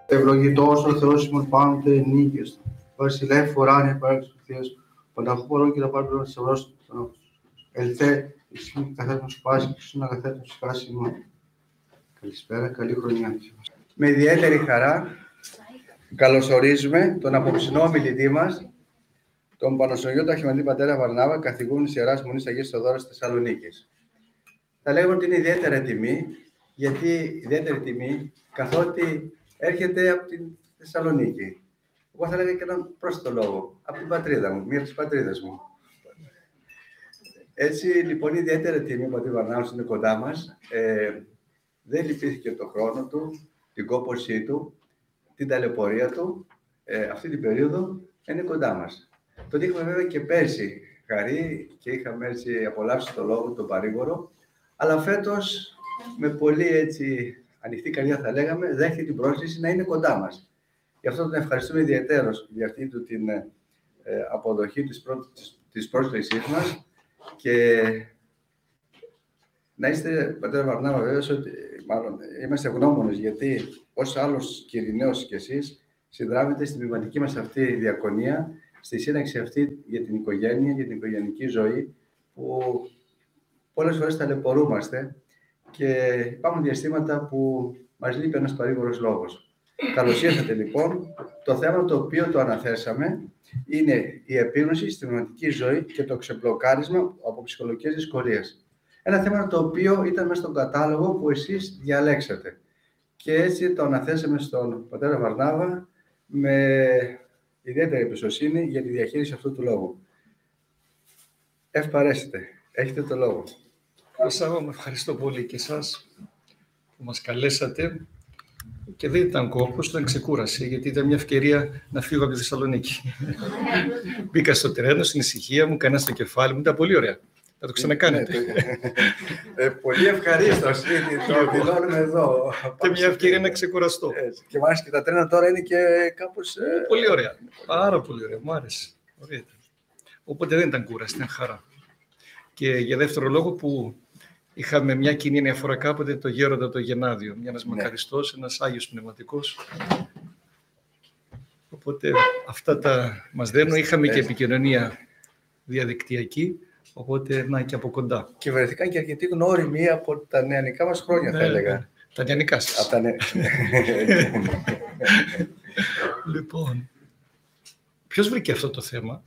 Ευλογητός ο Θεός ημών πάντοτε νίκης. Βασιλεύ φοράνε υπάρξει του Θείας. Πανταχού μπορώ και τα πάρει πλέον της ευρώς. Ελθέ, ισχύει καθέτον σου πάση και σου να καθέτον σου πάση ημών. Καλησπέρα, καλή χρονιά. Με ιδιαίτερη χαρά καλωσορίζουμε τον απόψινό ομιλητή μας, τον Πανοσογείο Αρχιμανδρή Πατέρα Βαρνάβα, καθηγούμενο της Ιεράς Μονής Αγίας Θεοδόρας της Θεσσαλονίκης. Θα λέγαμε ότι είναι ιδιαίτερη τιμή, γιατί ιδιαίτερη τιμή καθότι έρχεται από την Θεσσαλονίκη. Εγώ θα έλεγα και έναν πρόσθετο λόγο, από την πατρίδα μου, μία από τις πατρίδες μου. Έτσι, λοιπόν, ιδιαίτερη τιμή που ο Πατήρ Βαρνάβας είναι κοντά μας. Δεν λυπήθηκε τον χρόνο του, την κόπωσή του, την ταλαιπωρία του. Αυτή την περίοδο είναι κοντά μας. Τον είχαμε βέβαια και πέρσι χαρεί και είχαμε έτσι απολαύσει το λόγο, τον παρήγορο. Αλλά φέτος, με πολύ έτσι ανοιχτή καρδιά θα λέγαμε, δέχεται την πρόσκληση να είναι κοντά μας. Γι' αυτό τον ευχαριστούμε ιδιαιτέρως για αυτή του την αποδοχή της πρόσκλησής μας και να είστε, Πατέρα Βαρνάβα, βέβαιος ότι μάλλον είμαστε ευγνώμονες, γιατί ως άλλος Κυριναίος κι εσείς συνδράμετε στην πνευματική μας αυτή διακονία, στη σύναξη αυτή για την οικογένεια, για την οικογενική ζωή, που πολλές φορές ταλαιπωρούμαστε και υπάρχουν διαστήματα που μας λείπει ένας παρήγορος λόγος. Καλώς ήρθατε λοιπόν. Το θέμα το οποίο το αναθέσαμε είναι η επίγνωση στη πνευματική ζωή και το ξεμπλοκάρισμα από ψυχολογικές δυσκολίες. Ένα θέμα το οποίο ήταν μέσα στον κατάλογο που εσείς διαλέξατε. Και έτσι το αναθέσαμε στον Πατέρα Βαρνάβα με ιδιαίτερη εμπιστοσύνη για τη διαχείριση αυτού του λόγου. Ευπαρέσετε. Έχετε το λόγο. Σάββα, με ευχαριστώ πολύ και εσάς που μας καλέσατε. Και δεν ήταν κόπος, ήταν ξεκούραση, γιατί ήταν μια ευκαιρία να φύγω από τη Θεσσαλονίκη. Μπήκα στο τρένο, στην ησυχία μου, κανένα στο κεφάλι μου, ήταν πολύ ωραία. Θα το ξανακάνετε. Πολύ ευχαρίστως, το δηλώνουμε εδώ. Και μια ευκαιρία να ξεκουραστώ. Και μάλιστα και τα τρένα τώρα είναι και κάπως... Πολύ ωραία, πάρα πολύ ωραία, μου άρεσε. Ωραία. Οπότε δεν ήταν κούραση, ήταν χαρά. Και για δεύτερο λόγο που είχαμε μια κοινή ενδιαφορά κάποτε, το γέροντα το Γενάδιο, ένας μακαριστός, ένας Άγιος Πνευματικός. Οπότε αυτά τα μας δένουν. Είχαμε και επικοινωνία διαδικτυακή, οπότε να και από κοντά. Και βρεθήκαν και αρκετοί γνώριμοι από τα νεανικά μας χρόνια, θα έλεγα. Τα νεανικά σας. Από τα Λοιπόν, ποιος βρήκε αυτό το θέμα?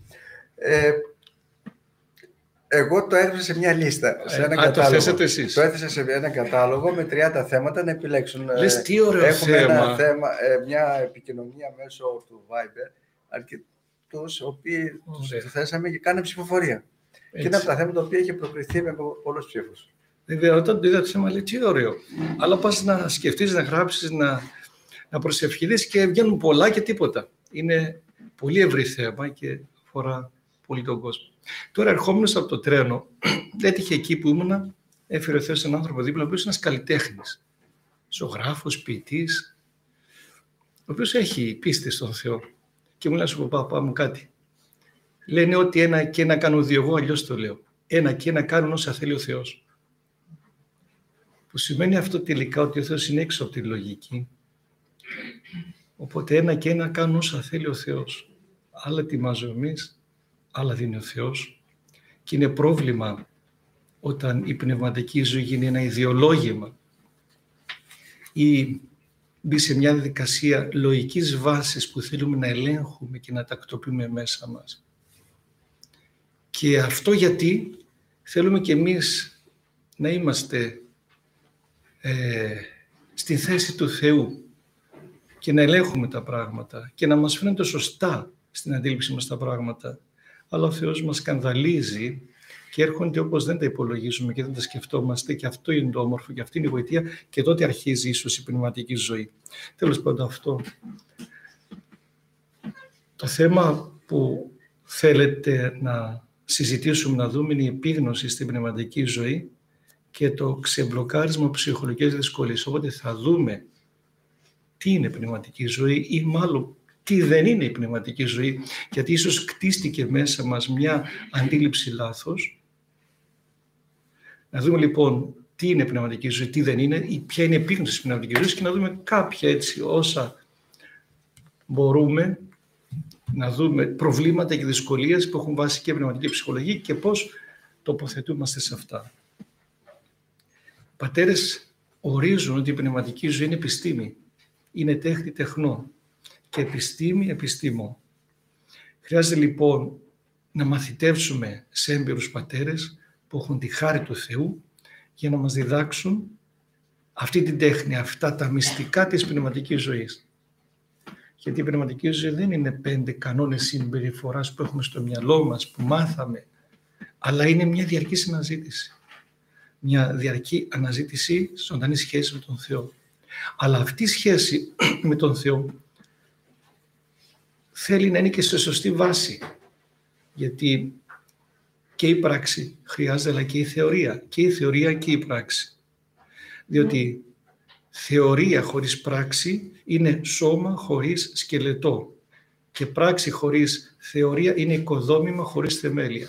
Εγώ το έγραψα σε μια λίστα, σε ένα κατάλογο. Το θέσατε εσείς. Το έθεσα σε ένα κατάλογο με 30 θέματα να επιλέξουν. Λες, τι ωραίο Έχουμε θέμα. ένα θέμα, μια επικοινωνία μέσω του Viber, αρκετούς, οι οποίοι τους θέσαμε και κάναμε ψηφοφορία. Έτσι. Και είναι από τα θέματα που είχε προκριθεί με πολλούς ψήφους. Βέβαια, όταν το είδα το θέμα, λέει, τι ωραίο. Αλλά πας να σκεφτείς, να γράψεις, να προσευχηθείς και βγαίνουν πολλά και τίποτα. Είναι πολύ ευρύ θέμα και αφορά πολύ τον κόσμο. Τώρα, ερχόμενος από το τρένο, έτυχε εκεί που ήμουνα, έφερε ο Θεός έναν άνθρωπο δίπλα, ο οποίος είναι ένας καλλιτέχνης, ζωγράφος, ποιητής, ο οποίος έχει πίστη στον Θεό. Και μου λέει, σου πω, παπά μου κάτι. Λένε ότι ένα και ένα κάνουν δύο, εγώ αλλιώς το λέω. Ένα και ένα κάνουν όσα θέλει ο Θεός. Που σημαίνει αυτό τελικά ότι ο Θεός είναι έξω από τη λογική. Οπότε ένα και ένα κάνουν όσα θέλει ο Θεός. Άλλα ετοιμάζουμε εμείς, άλλα δίνει ο Θεός. Και είναι πρόβλημα όταν η πνευματική ζωή γίνει ένα ιδεολόγημα ή μπει σε μια διαδικασία λογικής βάσης που θέλουμε να ελέγχουμε και να τακτοποιούμε μέσα μας. Και αυτό γιατί θέλουμε και εμείς να είμαστε στη θέση του Θεού και να ελέγχουμε τα πράγματα και να μας φαίνονται σωστά στην αντίληψη μας τα πράγματα. Αλλά ο Θεός μας σκανδαλίζει και έρχονται όπως δεν τα υπολογίζουμε και δεν τα σκεφτόμαστε, και αυτό είναι το όμορφο και αυτή είναι η γοητεία, και τότε αρχίζει ίσως η πνευματική ζωή. Τέλος πάντων, αυτό το θέμα που θέλετε να συζητήσουμε, να δούμε, είναι η επίγνωση στην πνευματική ζωή και το ξεμπλοκάρισμα ψυχολογικές δυσκολίες. Οπότε θα δούμε τι είναι πνευματική ζωή ή μάλλον τι δεν είναι η πνευματική ζωή, γιατί ίσως κτίστηκε μέσα μας μια αντίληψη λάθος. Να δούμε λοιπόν τι είναι πνευματική ζωή, τι δεν είναι, ή ποια είναι η επίγνωση της πνευματικής ζωής, και να δούμε κάποια έτσι όσα μπορούμε να δούμε προβλήματα και δυσκολίες που έχουν βάσει και πνευματική ψυχολογία και πώς τοποθετούμαστε σε αυτά. Οι πατέρες ορίζουν ότι η πνευματική ζωή είναι επιστήμη, είναι τέχνη τεχνών και επιστήμη επιστήμο. Χρειάζεται λοιπόν να μαθητεύσουμε σε έμπειρους πατέρες που έχουν τη χάρη του Θεού για να μας διδάξουν αυτή την τέχνη, αυτά τα μυστικά της πνευματικής ζωής. Γιατί η πνευματική ζωή δεν είναι 5 κανόνες συμπεριφοράς που έχουμε στο μυαλό μας, που μάθαμε, αλλά είναι μια διαρκή αναζήτηση. Μια διαρκή αναζήτηση ζωντανή σχέση με τον Θεό. Αλλά αυτή η σχέση με τον Θεό θέλει να είναι και σε σωστή βάση. Γιατί και η πράξη χρειάζεται, αλλά και η θεωρία. Και η θεωρία και η πράξη. Διότι θεωρία χωρίς πράξη είναι σώμα χωρίς σκελετό. Και πράξη χωρίς θεωρία είναι οικοδόμημα χωρίς θεμέλια.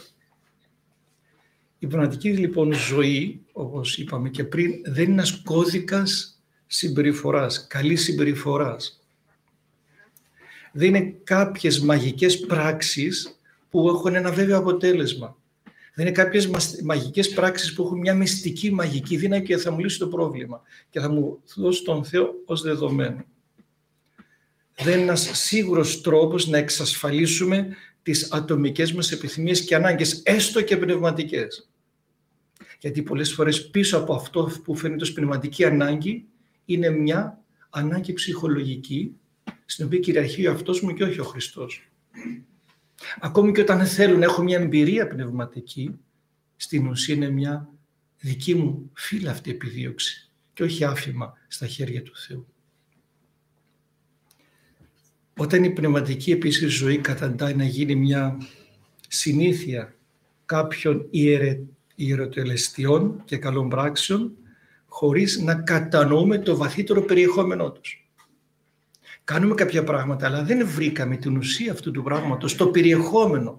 Η πνευματική λοιπόν ζωή, όπως είπαμε και πριν, δεν είναι ένας κώδικας συμπεριφοράς, καλής συμπεριφοράς. Δεν είναι κάποιες μαγικές πράξεις που έχουν ένα βέβαιο αποτέλεσμα. Δεν είναι κάποιες μαγικές πράξεις που έχουν μια μυστική μαγική δύναμη και θα μου λύσει το πρόβλημα και θα μου δώσει τον Θεό ως δεδομένο. Δεν είναι ένας σίγουρος τρόπος να εξασφαλίσουμε τις ατομικές μας επιθυμίες και ανάγκες, έστω και πνευματικές. Γιατί πολλές φορές πίσω από αυτό που φαίνεται ως πνευματική ανάγκη είναι μια ανάγκη ψυχολογική, στην οποία κυριαρχεί ο αυτός μου και όχι ο Χριστός. Ακόμη και όταν θέλω να έχω μια εμπειρία πνευματική, στην ουσία είναι μια δική μου φύλαυτη επιδίωξη και όχι άφημα στα χέρια του Θεού. Όταν η πνευματική επίσης ζωή καταντάει να γίνει μια συνήθεια κάποιων ιεροτελεστιών και καλών πράξεων, χωρίς να κατανοούμε το βαθύτερο περιεχόμενό τους. Κάνουμε κάποια πράγματα, αλλά δεν βρήκαμε την ουσία αυτού του πράγματος, το περιεχόμενο.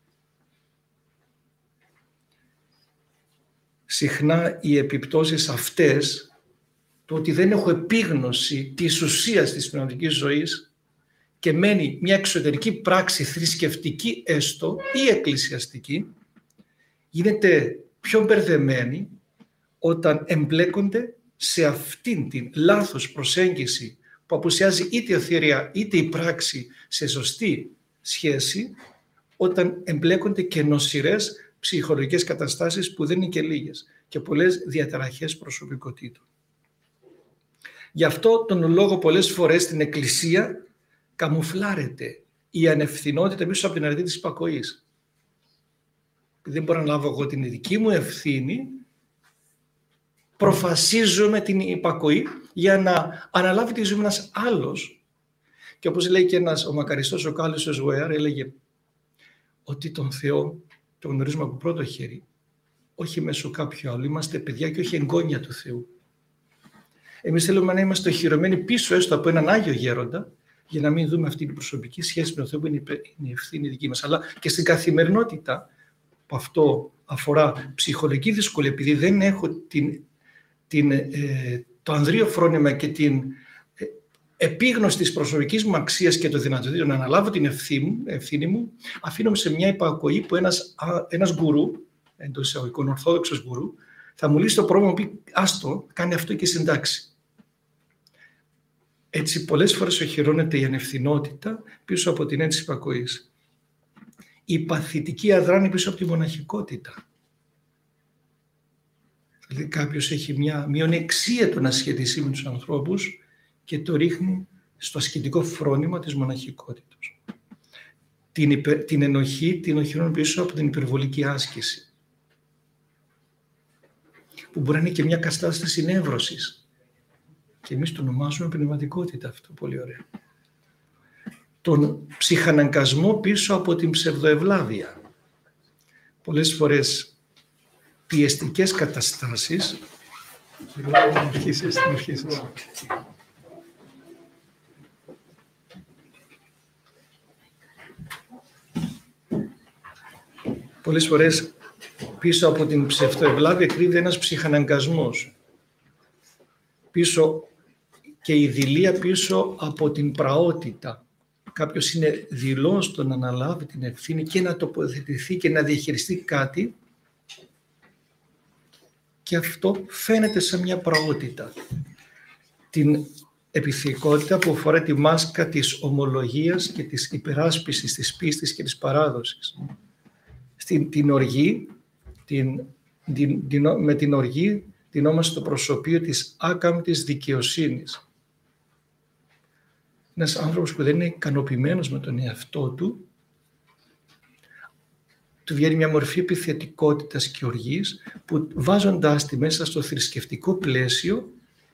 Συχνά οι επιπτώσεις αυτές, το ότι δεν έχω επίγνωση της ουσίας της πνευματικής ζωής και μένει μια εξωτερική πράξη θρησκευτική έστω ή εκκλησιαστική, γίνεται πιο μπερδεμένη όταν εμπλέκονται σε αυτήν την λάθος προσέγγιση που απουσιάζει είτε η θεωρία είτε η πράξη σε σωστή σχέση, όταν εμπλέκονται και νοσηρές ψυχολογικές καταστάσεις που δεν είναι και λίγες και πολλές διαταραχές προσωπικότητων. Γι' αυτό τον λόγο πολλές φορές στην Εκκλησία καμουφλάρεται η ανευθυνότητα πίσω από την αρετή της υπακοής. Δεν μπορώ να λάβω εγώ την δική μου ευθύνη, προφασίζω με την υπακοή για να αναλάβει τη ζωή ένας άλλος. Και όπως λέει και ο μακαριστός ο Κάλλιος ο Σγοέαρ, έλεγε ότι τον Θεό τον γνωρίζουμε από πρώτο χέρι, όχι μέσω κάποιου άλλου. Είμαστε παιδιά και όχι εγγόνια του Θεού. Εμείς θέλουμε να είμαστε οχυρωμένοι πίσω έστω από έναν Άγιο Γέροντα, για να μην δούμε αυτή την προσωπική σχέση με τον Θεό που είναι η ευθύνη δική μας. Αλλά και στην καθημερινότητα, που αυτό αφορά ψυχολογική δυσκολία, επειδή δεν έχω το ανδρείο φρόνημα και την επίγνωση της προσωπικής μου αξίας και το δυνατότητα να αναλάβω την ευθύνη μου, αφήνομαι σε μια υπακοή που ένας γκουρού, εντός εισαγωγικών ορθόδοξος γκουρού, θα μου λύσει το πρόβλημα, μου πει άστο, κάνει αυτό και συντάξει. Έτσι πολλές φορές οχυρώνεται η ανευθυνότητα πίσω από την έννοια της υπακοής. Η παθητική αδράνει πίσω από τη μοναχικότητα. Δηλαδή κάποιος έχει μια μειονεξία του να σχετιστεί με τους ανθρώπους και το ρίχνει στο ασκητικό φρόνημα της μοναχικότητας. Την ενοχή την οχυρώνει πίσω από την υπερβολική άσκηση, που μπορεί να είναι και μια κατάσταση νεύρωσης. Και εμείς το ονομάζουμε πνευματικότητα αυτό, πολύ ωραία. Τον ψυχαναγκασμό πίσω από την ψευδοευλάβεια. Πολλές φορές πιεστικές καταστάσεις. Πολλές φορές Πίσω από την ψευτοευλάβεια κρύβεται ένας ψυχαναγκασμός. Και η δειλία πίσω από την πραότητα. Κάποιος είναι δειλός στο να αναλάβει την ευθύνη και να τοποθετηθεί και να διαχειριστεί κάτι, και αυτό φαίνεται σαν μια πραότητα. Την επιθετικότητα που αφορά τη μάσκα της ομολογίας και της υπεράσπισης της πίστης και της παράδοσης. Την οργή, με την οργή δινόμαστε το προσωπείο της άκαμπτης δικαιοσύνης. Ένας άνθρωπος που δεν είναι ικανοποιημένος με τον εαυτό του, του βγαίνει μια μορφή επιθετικότητας και οργής που, βάζοντάς τη μέσα στο θρησκευτικό πλαίσιο,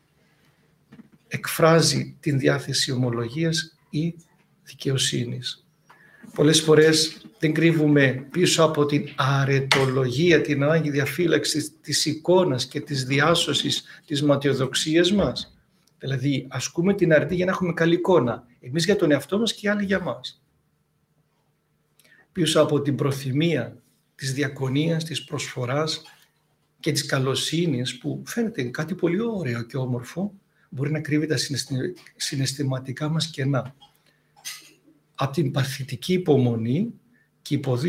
εκφράζει την διάθεση ομολογίας ή δικαιοσύνης. Πολλές φορές δεν κρύβουμε πίσω από την αρετολογία, την ανάγκη διαφύλαξης της εικόνας και της διάσωσης της ματιοδοξίας μας. Δηλαδή, ασκούμε την αρετή για να έχουμε καλή εικόνα. Εμείς για τον εαυτό μας και οι άλλοι για μας. Πίσω από την προθυμία της διακονίας, της προσφοράς και της καλοσύνης, που φαίνεται κάτι πολύ ωραίο και όμορφο, μπορεί να κρύβει τα συναισθηματικά μας κενά. Από την παθητική υπομονή και υποδοχή